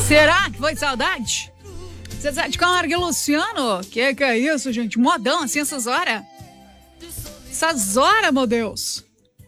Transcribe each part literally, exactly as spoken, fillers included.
Será que foi saudade? Zezé de Camargo e Luciano? Que que é isso, gente? Modão assim essas horas? Essas horas, meu Deus!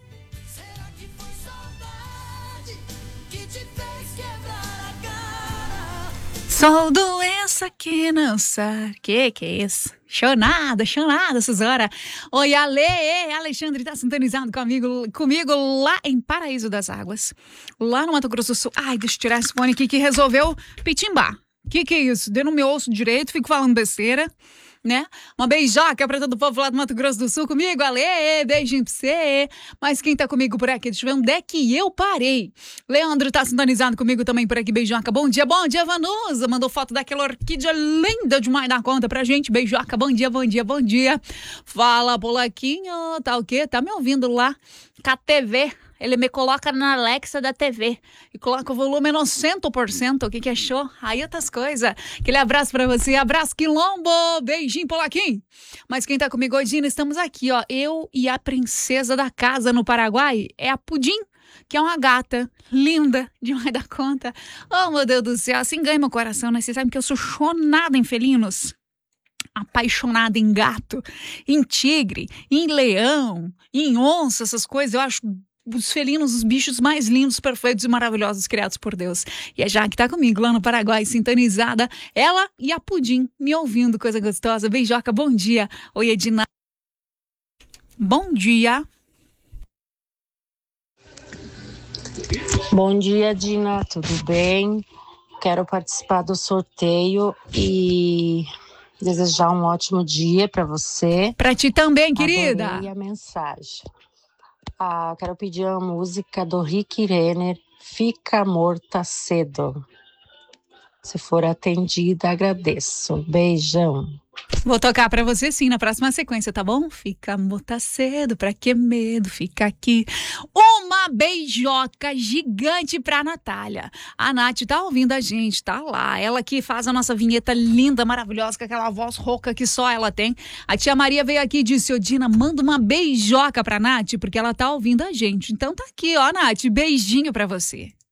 Sou doença que não sabe. Que que é isso? Chonada, chonada essas horas. Oi, Ale, Alexandre tá sintonizado comigo, comigo lá em Paraíso das Águas, lá no Mato Grosso do Sul. Ai, deixa eu tirar esse fone aqui que resolveu pitimbar. Que que é isso? Deu no meu osso direito, fico falando besteira, né? Uma beijoca pra todo o povo lá do Mato Grosso do Sul comigo, Ale, beijinho pra você. Mas quem tá comigo por aqui, deixa eu ver onde é que eu parei. Leandro tá sintonizado comigo também por aqui, beijoca, bom dia, bom dia, Vanusa, mandou foto daquela orquídea linda demais da conta pra gente, beijoca, bom dia, bom dia, bom dia. Fala, Polaquinho, tá o quê? Tá me ouvindo lá com a T V? Ele me coloca na Alexa da T V e coloca o volume no cem por cento. O que que achou? Aí outras coisas. Aquele abraço pra você. Abraço, Quilombo. Beijinho, Polaquim. Mas quem tá comigo hoje, estamos aqui, ó. Eu e a princesa da casa no Paraguai é a Pudim, que é uma gata linda demais da conta. Oh, meu Deus do céu. Assim ganha meu coração, né? Vocês sabem que eu sou chonada em felinos. Apaixonada em gato, em tigre, em leão, em onça, essas coisas. Eu acho os felinos, os bichos mais lindos, perfeitos e maravilhosos criados por Deus. E a Jaque tá comigo lá no Paraguai, sintonizada. Ela e a Pudim me ouvindo, coisa gostosa. Beijoca, bom dia. Oi, Edina. Bom dia. Bom dia, Dina. Tudo bem? Quero participar do sorteio e desejar um ótimo dia para você. Para ti também, querida. Adorei a mensagem. Ah, quero pedir a música do Rick Renner, Fica Morta Cedo. Se for atendida, agradeço. Beijão. Vou tocar pra você sim na próxima sequência, tá bom? Fica morta cedo, pra que medo? Fica aqui. Uma beijoca gigante pra Natália. A Nath tá ouvindo a gente, tá lá. Ela que faz a nossa vinheta linda, maravilhosa, com aquela voz rouca que só ela tem. A tia Maria veio aqui e disse, ô Dina, manda uma beijoca pra Nath, porque ela tá ouvindo a gente. Então tá aqui, ó, Nath, beijinho pra você.